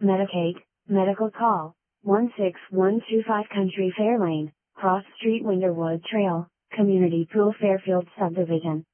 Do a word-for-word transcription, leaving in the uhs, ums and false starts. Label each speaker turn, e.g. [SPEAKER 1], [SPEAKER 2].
[SPEAKER 1] Medicaid, Medical Call, one six one two five Country Fair Lane, Cross Street Winterwood Trail, Community Pool Fairfield Subdivision.